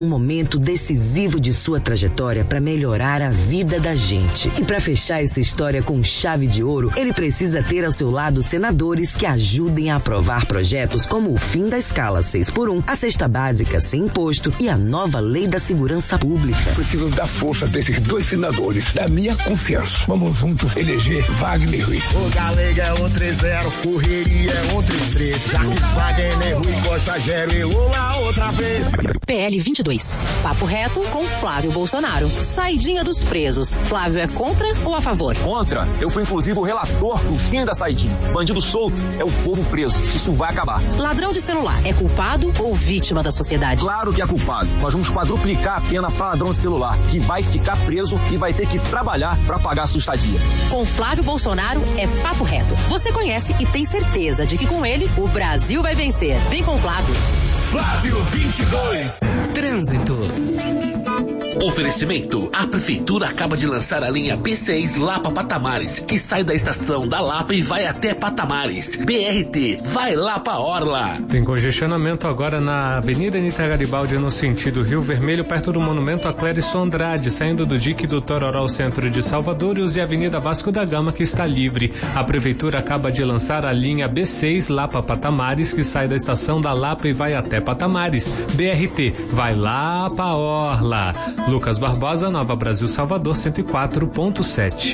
Um momento decisivo de sua trajetória para melhorar a vida da gente. E para fechar essa história com chave de ouro, ele precisa ter ao seu lado senadores que ajudem a aprovar projetos como o fim da escala 6x1, a cesta básica sem imposto e a nova lei da segurança pública. Preciso da força desses 2 senadores, da minha confiança. Vamos juntos eleger Wagner Rui. O Galega é 130, correria é 133. Wagner é Rui, Costa Gero e Lula outra vez. PL 22. Papo reto com Flávio Bolsonaro. Saidinha dos presos. Flávio é contra ou a favor? Contra. Eu fui inclusive o relator do fim da saidinha. Bandido solto é o povo preso. Isso vai acabar. Ladrão de celular é culpado ou vítima da sociedade? Claro que é culpado. Nós vamos quadruplicar a pena para ladrão de celular, que vai ficar preso e vai ter que trabalhar para pagar a sua estadia. Com Flávio Bolsonaro é papo reto. Você conhece e tem certeza de que com ele o Brasil vai vencer. Vem com o Flávio. Flávio 22. Trânsito. Oferecimento. A Prefeitura acaba de lançar a linha B6 Lapa Patamares, que sai da estação da Lapa e vai até Patamares. BRT, vai lá pra Orla. Tem congestionamento agora na Avenida Anita Garibaldi no sentido Rio Vermelho, perto do Monumento a Clérison Andrade, saindo do dique do Tororó, centro de Salvador, e a Avenida Vasco da Gama, que está livre. A Prefeitura acaba de lançar a linha B6 Lapa Patamares, que sai da estação da Lapa e vai até Patamares. BRT, vai lá pra Orla. Lucas Barbosa, Nova Brasil, Salvador, 104.7.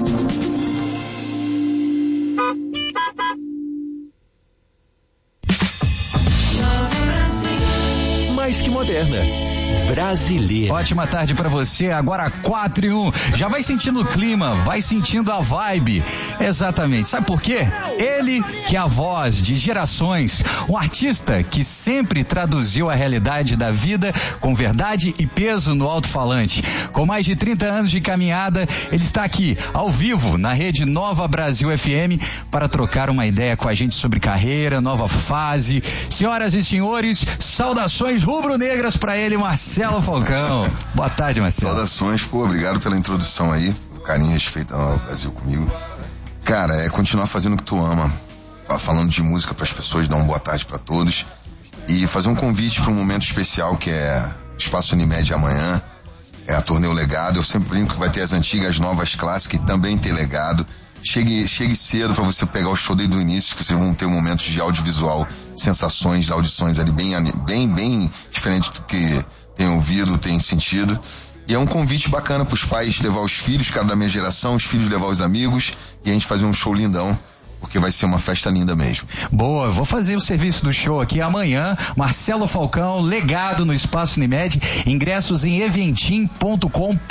Mais que moderna. Brasileira. Ótima tarde pra você, agora 4:01. Já vai sentindo o clima, vai sentindo a vibe. Exatamente. Sabe por quê? Ele que é a voz de gerações, um artista que sempre traduziu a realidade da vida com verdade e peso no alto-falante. Com mais de 30 anos de caminhada, ele está aqui, ao vivo, na rede Nova Brasil FM, para trocar uma ideia com a gente sobre carreira, nova fase. Senhoras e senhores, saudações rubro-negras pra ele, Marcelo Falcão. Boa tarde, Marcelo. Saudações, obrigado pela introdução aí, o carinho e respeito ao Brasil comigo. Cara, é continuar fazendo o que tu ama, falando de música pras pessoas, dar uma boa tarde pra todos e fazer um convite pra um momento especial que é Espaço Unimed amanhã, é a turnê O Legado. Eu sempre brinco que vai ter as antigas, novas clássicas e também tem legado. Chegue cedo pra você pegar o show desde o início, que vocês vão ter momentos de audiovisual, sensações, audições ali bem diferentes do que tem ouvido, tem sentido. E é um convite bacana pros pais levar os filhos, cara da minha geração, os filhos levar os amigos e a gente fazer um show lindão, porque vai ser uma festa linda mesmo. Boa, vou fazer o serviço do show aqui amanhã. Marcelo Falcão, Legado no Espaço Unimed, ingressos em eventim.com.br,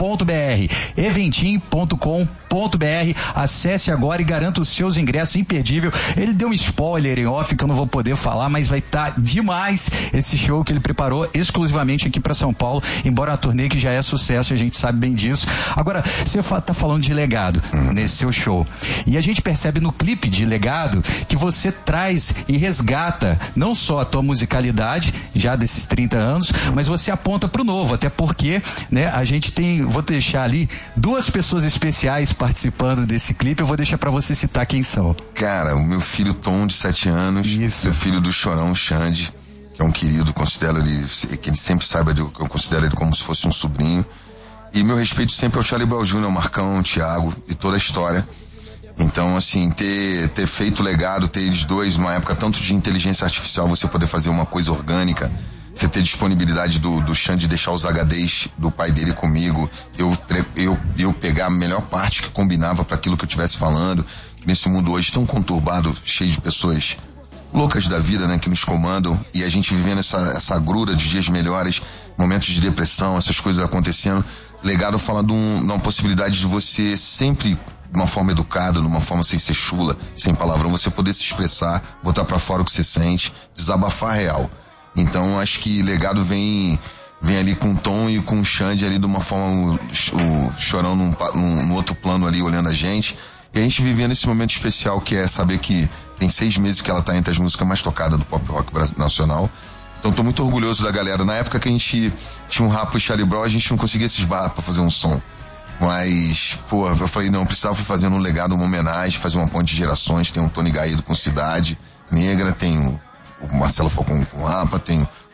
eventim.com.br. Acesse agora e garanta os seus ingressos, imperdível. Ele deu um spoiler em off que eu não vou poder falar, mas vai estar demais esse show que ele preparou exclusivamente aqui para São Paulo, embora a turnê que já é sucesso, a gente sabe bem disso. Agora, você tá falando de Legado nesse seu show, e a gente percebe no clipe de Legado que você traz e resgata não só a tua musicalidade já desses 30 anos, mas você aponta pro novo, até porque, né, a gente tem, vou deixar ali 2 pessoas especiais participando desse clipe, eu vou deixar pra você citar quem são. Cara, o meu filho Tom, de 7 anos, isso, meu filho do Chorão, Xande, que é um querido, considero ele, que ele sempre saiba que eu considero ele como se fosse um sobrinho, e meu respeito sempre ao Charlie Brown Jr., ao Marcão, ao Thiago e toda a história. Então, assim, ter feito Legado, ter eles dois numa época tanto de inteligência artificial, você poder fazer uma coisa orgânica, você ter disponibilidade do Xande deixar os HDs do pai dele comigo, eu pegar a melhor parte que combinava para aquilo que eu estivesse falando, que nesse mundo hoje tão conturbado, cheio de pessoas loucas da vida, né, que nos comandam, e a gente vivendo essa grura de dias melhores, momentos de depressão, essas coisas acontecendo. Legado fala de uma possibilidade de você sempre, de uma forma educada, de uma forma sem ser chula, sem palavrão, você poder se expressar, botar pra fora o que você sente, desabafar real. Então acho que Legado vem ali com o Tom e com o Xande ali de uma forma, o Chorão num outro plano ali olhando a gente, e a gente vivendo esse momento especial que é saber que tem 6 meses que ela tá entre as músicas mais tocadas do pop rock nacional. Então tô muito orgulhoso da galera. Na época que a gente tinha um Rapo e Charlie Brown, a gente não conseguia se esbarrar pra fazer um som. Mas, pô, eu falei, não, eu precisava fazer um Legado, uma homenagem, fazer uma ponte de gerações. Tem o Tony Gaído com Cidade Negra, tem o Marcelo Falcão com Rapa, tem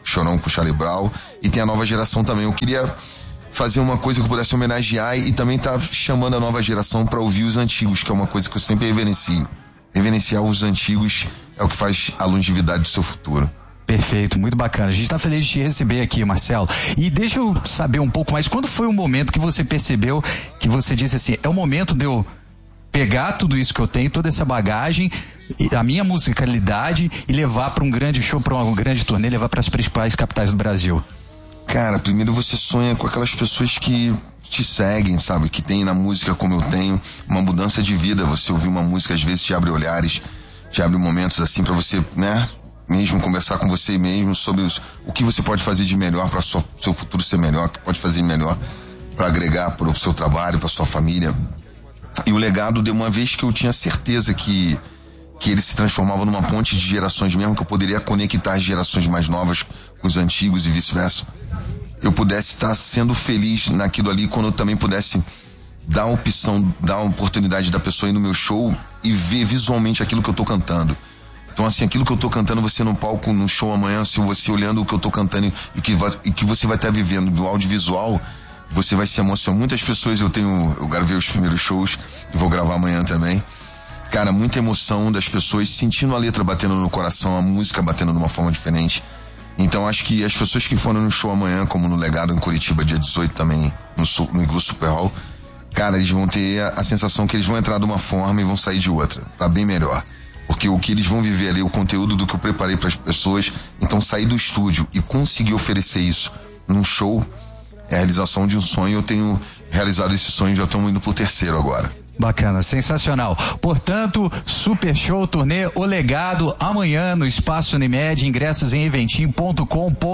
Chorão com o Charlie Brown, e tem a nova geração também. Eu queria fazer uma coisa que eu pudesse homenagear e também tá chamando a nova geração para ouvir os antigos, que é uma coisa que eu sempre reverencio. Reverenciar os antigos é o que faz a longevidade do seu futuro. Perfeito, muito bacana. A gente tá feliz de te receber aqui, Marcelo. E deixa eu saber um pouco mais, quando foi o momento que você percebeu, que você disse assim, é o momento de eu pegar tudo isso que eu tenho, toda essa bagagem, a minha musicalidade e levar para um grande show, para uma grande turnê, levar para as principais capitais do Brasil? Cara, primeiro você sonha com aquelas pessoas que te seguem, sabe? Que tem na música como eu tenho, uma mudança de vida. Você ouvir uma música às vezes te abre olhares, te abre momentos assim para você, né? Mesmo conversar com você mesmo sobre o que você pode fazer de melhor para seu futuro ser melhor, o que pode fazer melhor para agregar para o seu trabalho, para sua família. E o legado, de uma vez que eu tinha certeza que ele se transformava numa ponte de gerações mesmo, que eu poderia conectar as gerações mais novas com os antigos e vice-versa, eu pudesse estar sendo feliz naquilo ali, quando eu também pudesse dar a opção, dar a oportunidade da pessoa ir no meu show e ver visualmente aquilo que eu tô cantando. Então, assim, aquilo que eu tô cantando, você no palco, no show amanhã, se você olhando o que eu tô cantando e que você vai estar vivendo do audiovisual, você vai se emocionar. Muitas pessoas, eu gravei os primeiros shows e vou gravar amanhã também. Cara, muita emoção das pessoas sentindo a letra batendo no coração, a música batendo de uma forma diferente. Então, acho que as pessoas que foram no show amanhã, como no Legado em Curitiba, dia 18 também, no Iglu Super Hall, cara, eles vão ter a sensação que eles vão entrar de uma forma e vão sair de outra, pra bem melhor. Porque o que eles vão viver ali, o conteúdo do que eu preparei para as pessoas, então sair do estúdio e conseguir oferecer isso num show é a realização de um sonho. Eu tenho realizado esse sonho, já estamos indo pro terceiro agora. Bacana, sensacional. Portanto, Super Show Turnê O Legado, amanhã no Espaço Unimed, ingressos em eventim.com.br.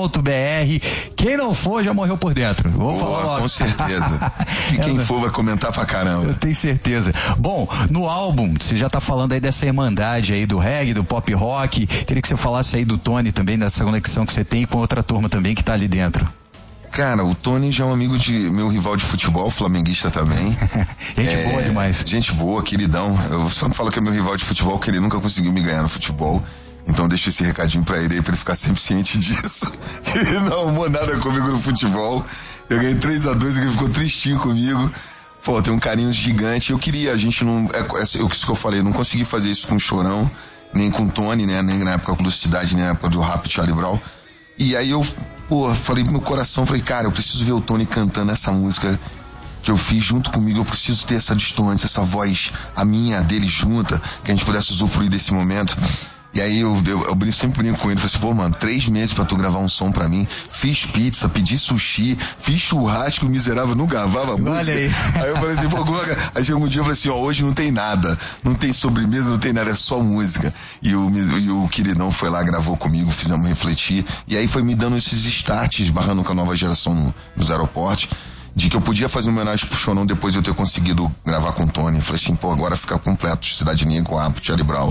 Quem não for já morreu por dentro. Vou falar logo. Com certeza. E quem for vai comentar pra caramba. Eu tenho certeza. Bom, no álbum, você já tá falando aí dessa irmandade aí do reggae, do pop rock. Queria que você falasse aí do Tony também, dessa conexão que você tem com outra turma também que tá ali dentro. Cara, o Tony já é um amigo meu rival de futebol, flamenguista também. Gente boa demais. Gente boa, queridão. Eu só não falo que é meu rival de futebol, que ele nunca conseguiu me ganhar no futebol. Então deixa esse recadinho pra ele aí, pra ele ficar sempre ciente disso. Ele não arrumou nada comigo no futebol. Eu ganhei 3-2, ele ficou tristinho comigo. Pô, tem um carinho gigante. Eu queria, a gente não... isso que eu falei, não consegui fazer isso com o Chorão, nem com o Tony, né? Nem na época do Cidade, nem na época do Rap Charlie Brown. E aí eu... Pô, falei pro meu coração, falei, cara, eu preciso ver o Tony cantando essa música que eu fiz junto comigo, eu preciso ter essa distância, essa voz, a minha, a dele junta, que a gente pudesse usufruir desse momento. E aí eu sempre brinco com ele, falei assim, pô, mano, 3 meses pra tu gravar um som pra mim, fiz pizza, pedi sushi, fiz churrasco, miserável, não gravava música. Olha aí. Aí eu falei assim, pô, aí chegou um dia eu falei assim, ó, hoje não tem nada, não tem sobremesa, não tem nada, é só música. E o queridão foi lá, gravou comigo, fizemos refletir, e aí foi me dando esses starts, esbarrando com a nova geração nos aeroportos, de que eu podia fazer uma homenagem pro Chorão depois de eu ter conseguido gravar com o Tony. Falei assim, pô, agora fica completo, Cidade Negra, Rap Charlie Brown.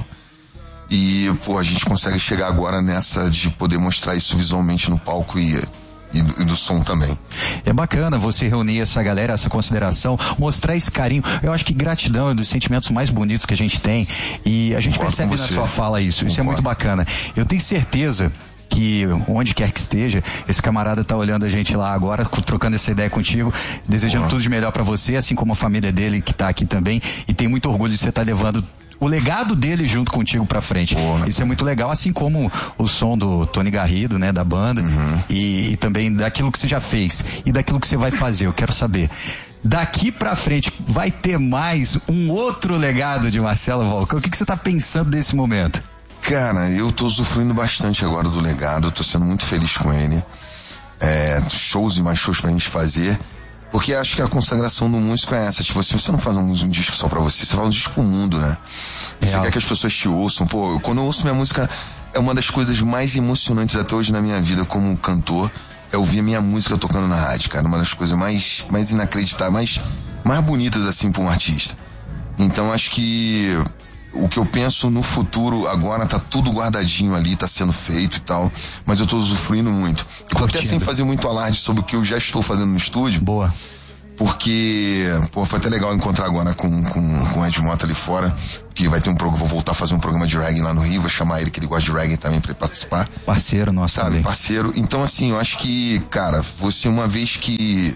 E, pô, a gente consegue chegar agora nessa de poder mostrar isso visualmente no palco e do som também. É bacana você reunir essa galera, essa consideração, mostrar esse carinho. Eu acho que gratidão é um dos sentimentos mais bonitos que a gente tem e a gente percebe na sua fala isso. Isso é muito bacana. Eu tenho certeza que onde quer que esteja, esse camarada tá olhando a gente lá agora, trocando essa ideia contigo, desejando tudo de melhor pra você, assim como a família dele que tá aqui também, e tem muito orgulho de você estar levando o legado dele junto contigo pra frente. Isso é muito legal, assim como o som do Tony Garrido, né, da banda, e também daquilo que você já fez e daquilo que você vai fazer. Eu quero saber, daqui pra frente vai ter mais um outro legado de Marcelo Vulcão? O que você tá pensando desse momento? Cara, eu tô usufruindo bastante agora do legado, eu tô sendo muito feliz com ele. Shows e mais shows pra gente fazer. Porque acho que a consagração do músico é essa, tipo, se você não faz um disco só pra você faz um disco pro mundo, né? Você quer que as pessoas te ouçam. Pô, quando eu ouço minha música, é uma das coisas mais emocionantes até hoje na minha vida como cantor, é ouvir a minha música tocando na rádio, cara. Uma das coisas mais inacreditáveis, mais bonitas, assim, pra um artista. Então, acho que o que eu penso no futuro agora tá tudo guardadinho ali, tá sendo feito e tal, mas eu tô usufruindo muito. Eu tô até sem fazer muito alarde sobre o que eu já estou fazendo no estúdio. Boa. porque, foi até legal encontrar agora com o Ed Mota ali fora, que vai ter vou voltar a fazer um programa de reggae lá no Rio, vou chamar ele, que ele gosta de reggae também, pra participar. Parceiro nosso, sabe? Também. Parceiro. Então, assim, eu acho que, cara, você uma vez que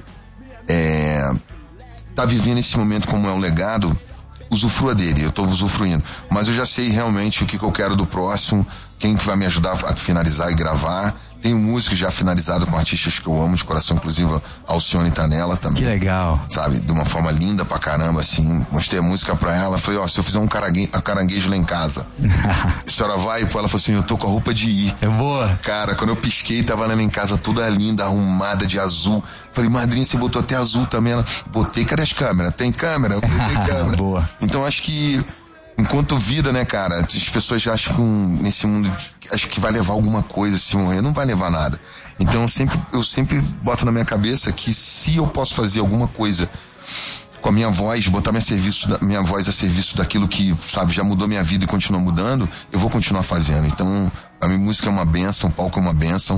tá vivendo esse momento como é um legado, usufrua dele, eu tô usufruindo. Mas eu já sei realmente o que eu quero do próximo, quem que vai me ajudar a finalizar e gravar. Tenho música já finalizada com artistas que eu amo de coração, inclusive a Alcione tá nela também. Que legal. Sabe, de uma forma linda pra caramba, assim. Mostrei a música pra ela, falei, se eu fizer um caranguejo lá em casa, a senhora vai? Ela falou assim, eu tô com a roupa de ir. É boa. Cara, quando eu pisquei, tava ela em casa toda linda, arrumada de azul. Falei, madrinha, você botou até azul também? Ela, botei, cadê as câmeras? Tem câmera? Eu falei, tem câmera. Boa. Então acho que enquanto vida, né, cara, as pessoas já acham que nesse mundo, acho que vai levar alguma coisa se morrer, não vai levar nada. Então eu sempre boto na minha cabeça que se eu posso fazer alguma coisa com a minha voz, botar minha voz a serviço daquilo que, sabe, já mudou minha vida e continua mudando, eu vou continuar fazendo. Então, a minha música é uma bênção, o palco é uma bênção.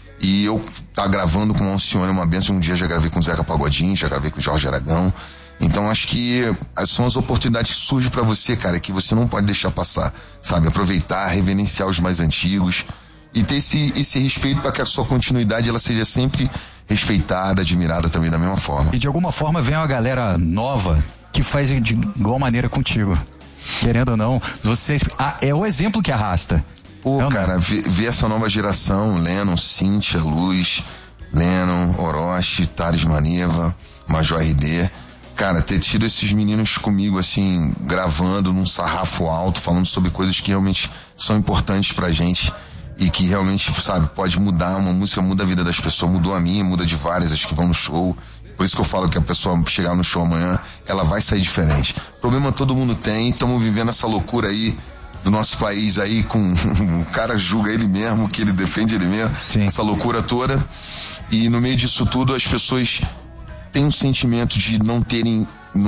E eu tá gravando com o Alcione é uma bênção. Um dia já gravei com o Zeca Pagodinho, já gravei com o Jorge Aragão. Então acho que são as oportunidades que surgem pra você, cara, que você não pode deixar passar, sabe? Aproveitar, reverenciar os mais antigos e ter esse respeito para que a sua continuidade ela seja sempre respeitada, admirada também da mesma forma. E de alguma forma vem uma galera nova que faz de igual maneira contigo. Querendo ou não, você é o exemplo que arrasta. Cara, ver essa nova geração, Lennon, Cíntia, Luz, Lennon, Orochi, Thales Maneva, Major RD. Cara, ter tido esses meninos comigo, assim, gravando num sarrafo alto, falando sobre coisas que realmente são importantes pra gente e que realmente, sabe, pode mudar, uma música muda a vida das pessoas, mudou a minha, muda de várias, as que vão no show. Por isso que eu falo que a pessoa chegar no show amanhã, ela vai sair diferente. Problema todo mundo tem, estamos vivendo essa loucura aí do nosso país aí, com o cara julga ele mesmo, que ele defende ele mesmo, sim, essa loucura toda. E no meio disso tudo, as pessoas tem um sentimento de não terem,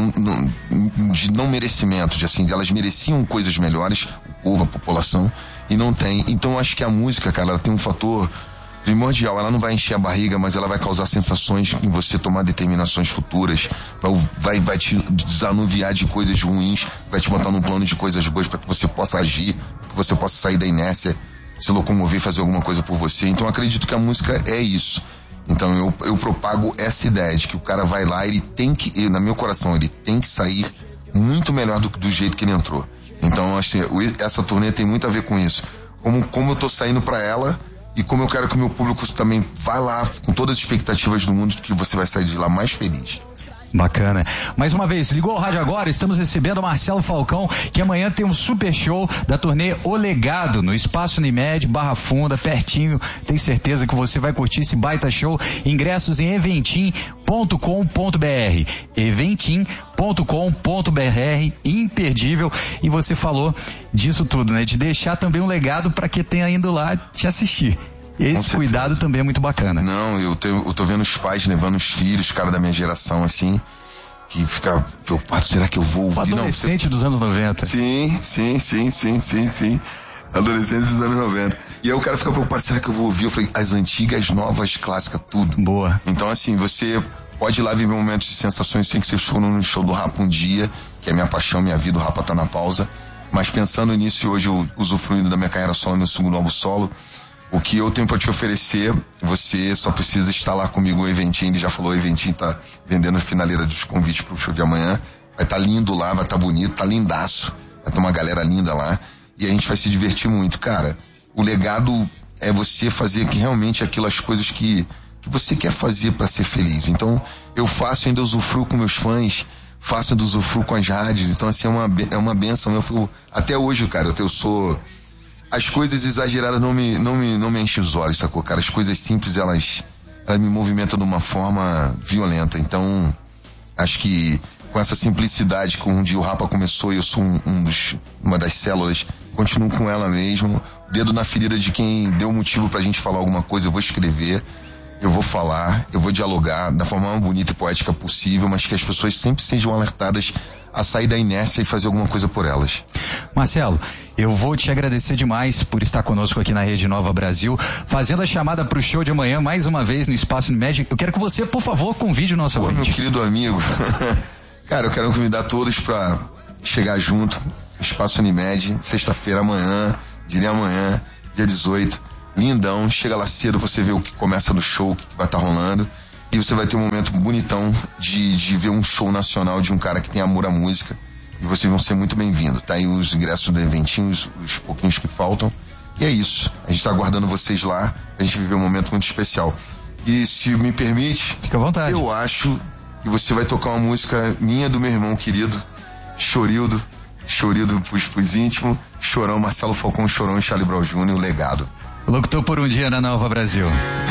de não merecimento, de assim, elas mereciam coisas melhores, o povo, a população, e não tem. Então eu acho que a música, cara, ela tem um fator primordial, ela não vai encher a barriga, mas ela vai causar sensações em você tomar determinações futuras, vai te desanuviar de coisas ruins, vai te botar num plano de coisas boas para que você possa agir, que você possa sair da inércia, se locomover, fazer alguma coisa por você. Então eu acredito que a música é isso. Então eu propago essa ideia de que o cara vai lá, ele tem que, no meu coração, ele tem que sair muito melhor do jeito que ele entrou. Então assim, essa turnê tem muito a ver com isso. Como eu tô saindo pra ela e como eu quero que o meu público também vá lá com todas as expectativas do mundo de que você vai sair de lá mais feliz. Bacana. Mais uma vez, ligou o rádio agora, estamos recebendo o Marcelo Falcão, que amanhã tem um super show da turnê O Legado, no Espaço Unimed, Barra Funda, pertinho. Tenho certeza que você vai curtir esse baita show. Ingressos em eventim.com.br. Eventim.com.br, imperdível. E você falou disso tudo, né? De deixar também um legado para quem tenha indo lá te assistir. Esse cuidado também é muito bacana. Não, eu tô vendo os pais levando os filhos, cara da minha geração, assim, que fica preocupado, será que eu vou ouvir? Adolescente dos anos 90. Sim. Adolescente dos anos 90. E aí o cara fica preocupado, será que eu vou ouvir? Eu falei, as antigas, novas, clássicas, tudo. Boa. Então, assim, você pode ir lá viver momentos de sensações sem que você for no show do Rapa um dia, que é minha paixão, minha vida, o Rapa tá na pausa. Mas pensando nisso, e hoje eu usufruindo da minha carreira solo, meu segundo álbum solo, o que eu tenho pra te oferecer, você só precisa estar lá comigo, o Eventim. Ele já falou, o Eventim tá vendendo a finaleira dos convites pro show de amanhã. Vai tá lindo lá, vai tá bonito, tá lindaço. Vai ter uma galera linda lá. E a gente vai se divertir muito. Cara, o legado é você fazer que realmente as coisas que você quer fazer pra ser feliz. Então, eu faço, ainda usufruo com meus fãs, faço, ainda usufruo com as rádios. Então, assim, é uma benção. Até hoje, cara, eu sou... As coisas exageradas não me enchem os olhos, sacou, cara? As coisas simples, elas me movimentam de uma forma violenta. Então, acho que com essa simplicidade que um dia o Rapa começou e eu sou uma das células, continuo com ela mesmo. Dedo na ferida de quem deu motivo pra gente falar alguma coisa, eu vou escrever, eu vou falar, eu vou dialogar da forma mais bonita e poética possível, mas que as pessoas sempre sejam alertadas a sair da inércia e fazer alguma coisa por elas. Marcelo, eu vou te agradecer demais por estar conosco aqui na Rede Nova Brasil, fazendo a chamada pro show de amanhã, mais uma vez no Espaço Unimed. Eu quero que você, por favor, convide o nosso ouvinte. Meu querido amigo, cara, eu quero convidar todos pra chegar junto, Espaço Unimed, sexta-feira, amanhã, dia 18, lindão, chega lá cedo pra você ver o que começa no show, o que vai estar rolando, e você vai ter um momento bonitão de ver um show nacional de um cara que tem amor à música, e vocês vão ser muito bem-vindos. Tá aí os ingressos do eventinho, os pouquinhos que faltam, e é isso, a gente tá aguardando vocês lá, a gente viver um momento muito especial. E se me permite, fica à vontade. Eu acho que você vai tocar uma música minha, do meu irmão querido, Chorildo pros íntimos, Chorão, Marcelo Falcão, Chorão e Charlie Brown Jr., o legado. Locutor por um dia na Nova Brasil.